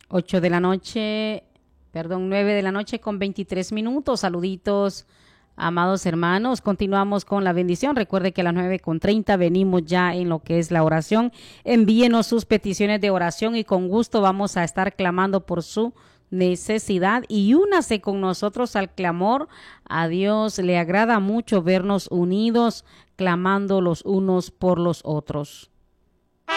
8 de la noche, perdón, 9 de la noche con 23 minutos. Saluditos, amados hermanos. Continuamos con la bendición. Recuerde que a las 9:30 venimos ya en lo que es la oración. Envíenos sus peticiones de oración y con gusto vamos a estar clamando por su necesidad y únase con nosotros al clamor. A Dios le agrada mucho vernos unidos, clamando los unos por los otros.